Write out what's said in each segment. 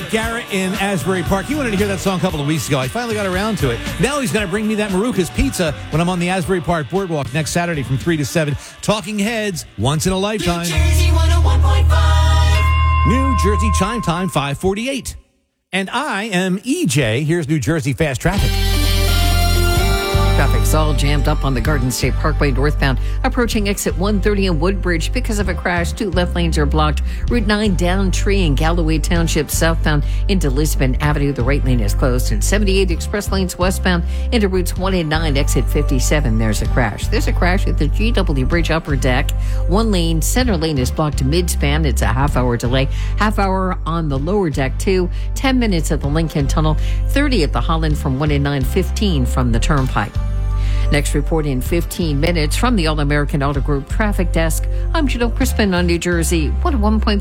Garrett in Asbury Park. He wanted to hear that song a couple of weeks ago. I finally got around to it. Now he's going to bring me that Maruca's Pizza when I'm on the Asbury Park Boardwalk next Saturday from 3 to 7. Talking Heads, once in a lifetime. New Jersey 101.5. New Jersey Chime Time, 5:48. And I am EJ. Here's New Jersey Fast Traffic. Traffic's all jammed up on the Garden State Parkway northbound, approaching exit 130 in Woodbridge because of a crash. 2 left lanes are blocked. Route 9 down Tree in Galloway Township southbound into Lisbon Avenue. The right lane is closed. And 78 express lanes westbound into routes 1 and 9, exit 57. There's a crash. There's a crash at the GW Bridge upper deck. 1 lane, center lane is blocked mid-span. It's a half-hour delay. Half hour on the lower deck, too. 10 minutes at the Lincoln Tunnel. 30 at the Holland from 1 and 9, 15 from the Turnpike. Next report in 15 minutes from the All-American Auto Group Traffic Desk. I'm Janelle Crispin on New Jersey 101.5.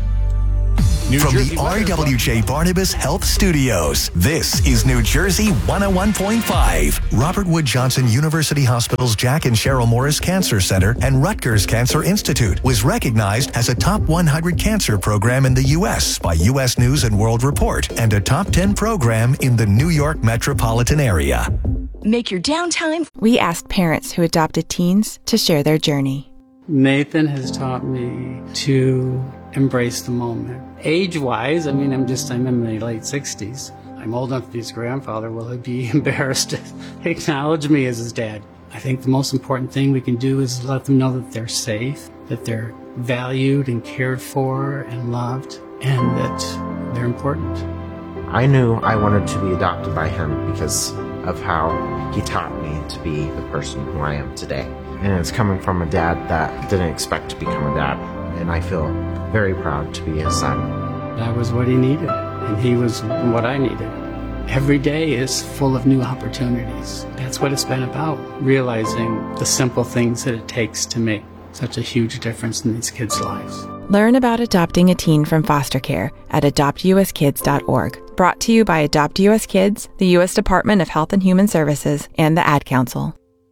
From the RWJ Barnabas Health Studios, this is New Jersey 101.5. Robert Wood Johnson University Hospital's Jack and Cheryl Morris Cancer Center and Rutgers Cancer Institute was recognized as a top 100 cancer program in the U.S. by U.S. News and World Report and a top 10 program in the New York metropolitan area. Make your downtime. We asked parents who adopted teens to share their journey. Nathan has taught me to embrace the moment. Age-wise, I'm in my late 60s. I'm old enough to be his grandfather. Will he be embarrassed to acknowledge me as his dad? I think the most important thing we can do is let them know that they're safe, that they're valued and cared for and loved, and that they're important. I knew I wanted to be adopted by him because of how he taught me to be the person who I am today. And it's coming from a dad that didn't expect to become a dad. And I feel very proud to be his son. That was what he needed, and he was what I needed. Every day is full of new opportunities. That's what it's been about, realizing the simple things that it takes to make such a huge difference in these kids' lives. Learn about adopting a teen from foster care at adoptuskids.org. Brought to you by Adopt U.S. Kids, the U.S. Department of Health and Human Services, and the Ad Council.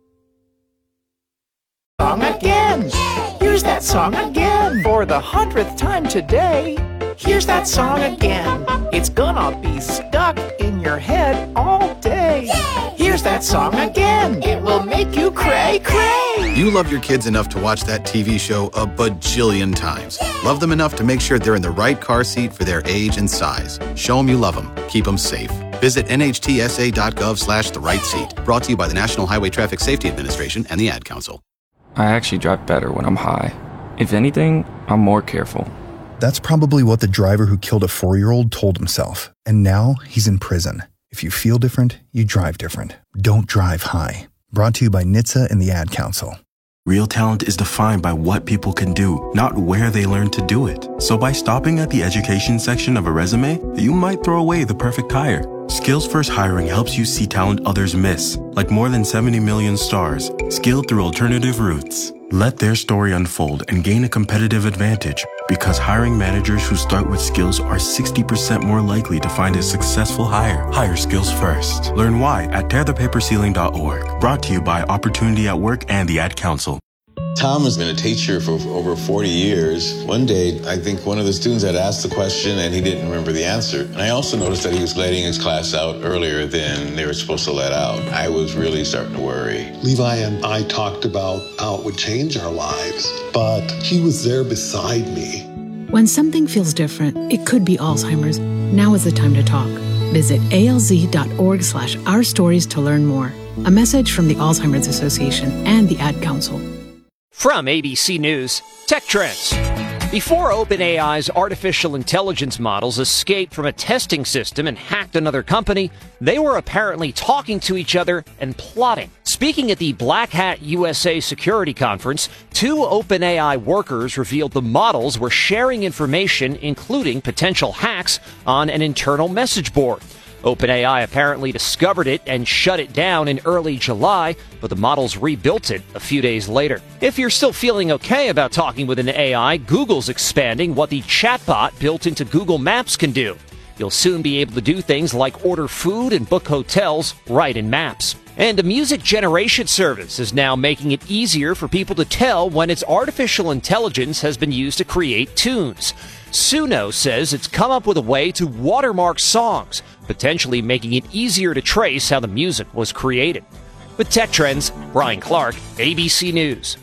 Song again! Here's that song again! For the 100th time today, here's that song again! It's gonna be stuck in your head all day! Here's that song again! It will make you cray cray! You love your kids enough to watch that TV show a bajillion times. Love them enough to make sure they're in the right car seat for their age and size. Show them you love them. Keep them safe. Visit nhtsa.gov/the right seat. Brought to you by the National Highway Traffic Safety Administration and the Ad Council. I actually drive better when I'm high. If anything, I'm more careful. That's probably what the driver who killed a 4-year-old told himself. And now he's in prison. If you feel different, you drive different. Don't drive high. Brought to you by NHTSA and the Ad Council. Real talent is defined by what people can do, not where they learn to do it. So by stopping at the education section of a resume, you might throw away the perfect hire. Skills First Hiring helps you see talent others miss, like more than 70 million stars, skilled through alternative routes. Let their story unfold and gain a competitive advantage, because hiring managers who start with skills are 60% more likely to find a successful hire. Hire skills first. Learn why at tearthepaperceiling.org. Brought to you by Opportunity at Work and the Ad Council. Tom has been a teacher for over 40 years. One day, I think one of the students had asked the question and he didn't remember the answer. And I also noticed that he was letting his class out earlier than they were supposed to let out. I was really starting to worry. Levi and I talked about how it would change our lives, but he was there beside me. When something feels different, it could be Alzheimer's. Now is the time to talk. Visit alz.org/ourstories to learn more. A message from the Alzheimer's Association and the Ad Council. From ABC News, Tech Trends. Before OpenAI's artificial intelligence models escaped from a testing system and hacked another company, they were apparently talking to each other and plotting. Speaking at the Black Hat USA Security Conference, 2 OpenAI workers revealed the models were sharing information, including potential hacks, on an internal message board. OpenAI apparently discovered it and shut it down in early July, but the models rebuilt it a few days later. If you're still feeling okay about talking with an AI, Google's expanding what the chatbot built into Google Maps can do. You'll soon be able to do things like order food and book hotels right in Maps. And a music generation service is now making it easier for people to tell when its artificial intelligence has been used to create tunes. Suno says it's come up with a way to watermark songs, potentially making it easier to trace how the music was created. With Tech Trends, Brian Clark, ABC News.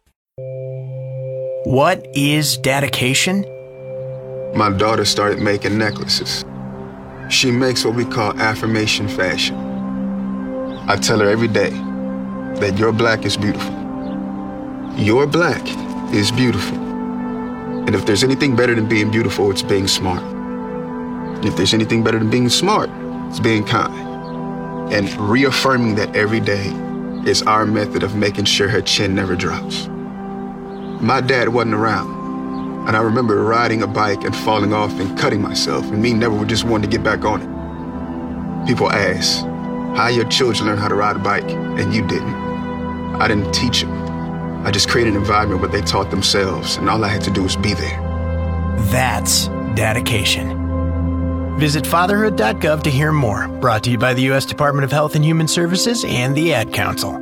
What is dedication? My daughter started making necklaces. She makes what we call affirmation fashion. I tell her every day that your black is beautiful. Your black is beautiful. And if there's anything better than being beautiful, it's being smart. And if there's anything better than being smart, it's being kind. And reaffirming that every day is our method of making sure her chin never drops. My dad wasn't around, and I remember riding a bike and falling off and cutting myself, and me never just wanted to get back on it. People ask, how your children learn how to ride a bike, and you didn't. I didn't teach them. I just created an environment where they taught themselves, and all I had to do was be there. That's dedication. Visit fatherhood.gov to hear more. Brought to you by the U.S. Department of Health and Human Services and the Ad Council.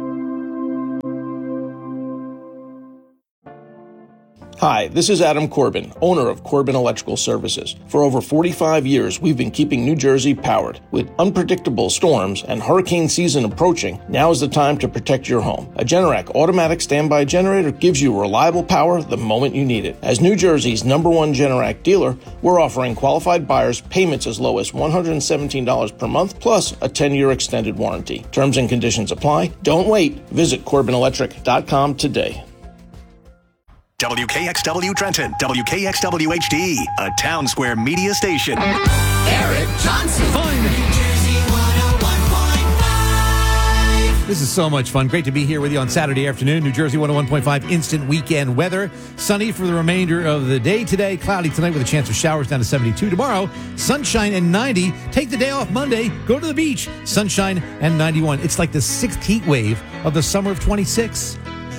Hi, this is Adam Corbin, owner of Corbin Electrical Services. For over 45 years, we've been keeping New Jersey powered. With unpredictable storms and hurricane season approaching, now is the time to protect your home. A Generac automatic standby generator gives you reliable power the moment you need it. As New Jersey's #1 Generac dealer, we're offering qualified buyers payments as low as $117 per month, plus a 10-year extended warranty. Terms and conditions apply. Don't wait. Visit CorbinElectric.com today. WKXW Trenton, WKXW HD, a Town Square media station. Eric Johnson. This is so much fun. Great to be here with you on Saturday afternoon. New Jersey 101.5 instant weekend weather. Sunny for the remainder of the day today. Cloudy tonight with a chance of showers down to 72. Tomorrow, sunshine and 90. Take the day off Monday. Go to the beach. Sunshine and 91. It's like the 6th heat wave of the summer of 26.